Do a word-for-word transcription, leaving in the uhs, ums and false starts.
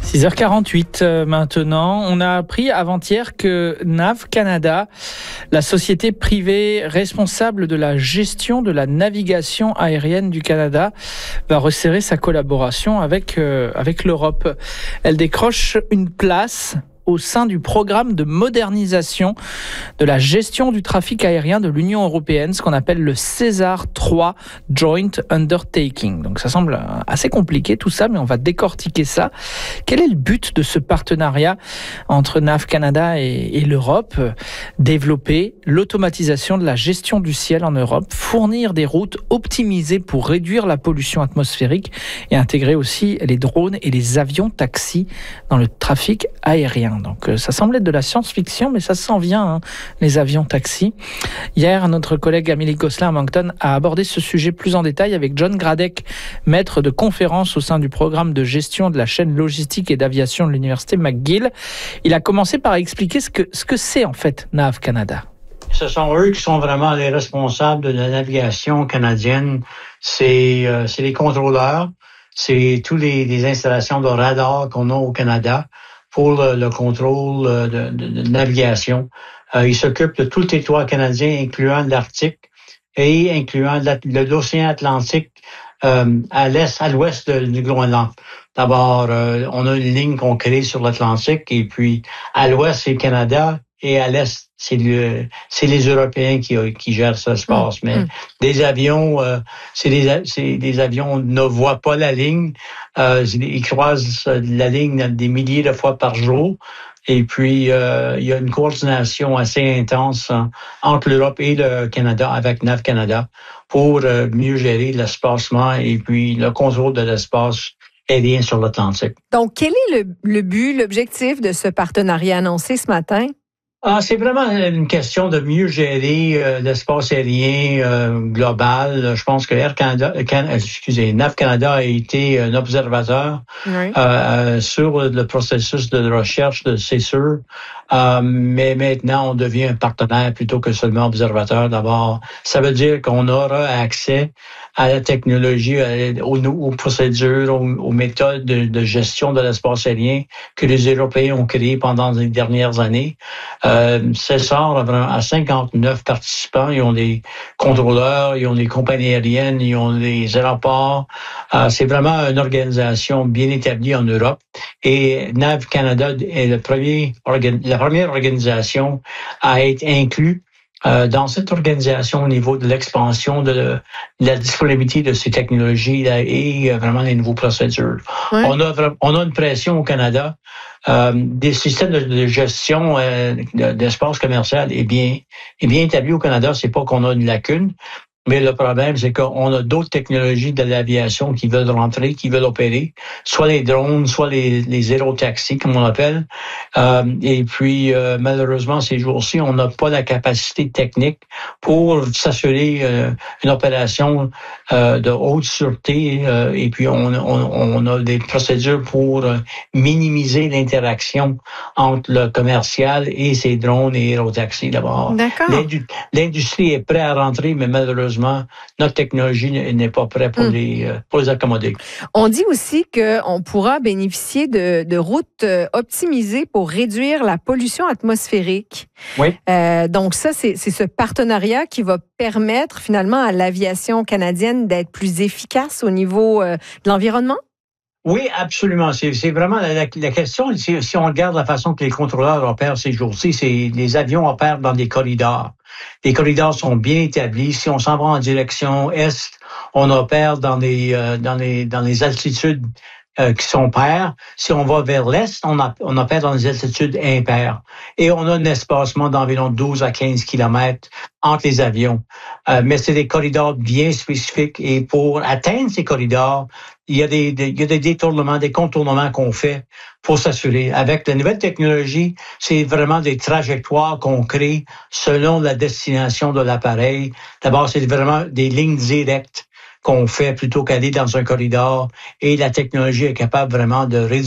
six heures quarante-huit euh, maintenant. On a appris avant-hier que Nav Canada, la société privée responsable de la gestion de la navigation aérienne du Canada, va resserrer sa collaboration avec, euh, avec l'Europe. Elle décroche une place au sein du programme de modernisation de la gestion du trafic aérien de l'Union européenne, ce qu'on appelle le César trois Joint Undertaking. Donc ça semble assez compliqué tout ça, mais on va décortiquer ça. Quel est le but de ce partenariat entre Nav Canada et, et l'Europe? Développer l'automatisation de la gestion du ciel en Europe, fournir des routes optimisées pour réduire la pollution atmosphérique et intégrer aussi les drones et les avions taxis dans le trafic aérien. Donc ça semble être de la science-fiction, mais ça s'en vient, hein, les avions taxis. Hier, notre collègue Amélie Gosselin à Moncton a abordé ce sujet plus en détail avec John Gradec, maître de conférence au sein du programme de gestion de la chaîne logistique et d'aviation de l'Université McGill. Il a commencé par expliquer ce que, ce que c'est en fait Nav Canada. Ce sont eux qui sont vraiment les responsables de la navigation canadienne. C'est, euh, c'est les contrôleurs, c'est toutes les, les installations de radar qu'on a au Canada pour le, le contrôle de, de, de navigation. Euh, il s'occupe de tout le territoire canadien, incluant l'Arctique et incluant la, l'océan Atlantique euh, à l'est, à l'ouest de, du Groenland. D'abord, euh, on a une ligne qu'on crée sur l'Atlantique, et puis à l'ouest, c'est le Canada, et à l'est, c'est le, c'est les Européens qui, qui gèrent cet espace. Mais mmh. des avions, euh, c'est des, c'est des avions ne voient pas la ligne. Euh, ils croisent la ligne des milliers de fois par jour. Et puis, euh, il y a une coordination assez intense hein, entre l'Europe et le Canada, avec Nav Canada, pour euh, mieux gérer l'espacement et puis le contrôle de l'espace aérien sur l'Atlantique. Donc, quel est le, le but, l'objectif de ce partenariat annoncé ce matin? Ah, c'est vraiment une question de mieux gérer euh, l'espace aérien euh, global. Je pense que Air Canada, Can, excusez, Nav Canada a été un observateur oui. euh, sur le processus de recherche de c'est sûr. Euh, mais maintenant, on devient un partenaire plutôt que seulement observateur. D'abord, ça veut dire qu'on aura accès à la technologie, aux, aux procédures, aux, aux méthodes de, de gestion de l'espace aérien que les Européens ont créées pendant les dernières années. Euh, César a cinquante-neuf participants. Ils ont des contrôleurs, ils ont des compagnies aériennes, ils ont des aéroports. Euh, c'est vraiment une organisation bien établie en Europe. Et Nav Canada est le premier organ, la première organisation à être inclue Euh, dans cette organisation au niveau de l'expansion de, de la disponibilité de ces technologies là, et euh, vraiment les nouveaux procédures. Oui. On a on a une pression au Canada. Euh, des systèmes de, de gestion euh, d'espace commercial est bien est bien établi au Canada. C'est pas qu'on a une lacune. Mais le problème, c'est qu'on a d'autres technologies de l'aviation qui veulent rentrer, qui veulent opérer, soit les drones, soit les, les aérotaxis, comme on appelle. Euh, et puis, euh, malheureusement, ces jours-ci, on n'a pas la capacité technique pour s'assurer euh, une opération euh, de haute sûreté. Euh, et puis, on, on, on a des procédures pour euh, minimiser l'interaction entre le commercial et ces drones et aérotaxis d'abord. D'accord. L'indu- l'industrie est prête à rentrer, mais malheureusement, notre technologie n'est pas prête pour, mmh. les, pour les accommoder. On dit aussi qu'on pourra bénéficier de, de routes optimisées pour réduire la pollution atmosphérique. Oui. Euh, donc ça, c'est, c'est ce partenariat qui va permettre finalement à l'aviation canadienne d'être plus efficace au niveau euh, de l'environnement? Oui, absolument. C'est, c'est vraiment la, la, la question. Si, si on regarde la façon que les contrôleurs opèrent ces jours-ci, c'est les avions opèrent dans des corridors. Les corridors sont bien établis. Si on s'en va en direction est, on opère dans les euh, dans les dans les altitudes euh, qui sont paires. Si on va vers l'est, on, a, on opère dans les altitudes impaires. Et on a un espacement d'environ douze à quinze kilomètres entre les avions. Euh, mais c'est des corridors bien spécifiques. Et pour atteindre ces corridors, il y a des, des, il y a des détournements, des contournements qu'on fait pour s'assurer. Avec la nouvelle technologie, c'est vraiment des trajectoires qu'on crée selon la destination de l'appareil. D'abord, c'est vraiment des lignes directes qu'on fait plutôt qu'aller dans un corridor. Et la technologie est capable vraiment de réduire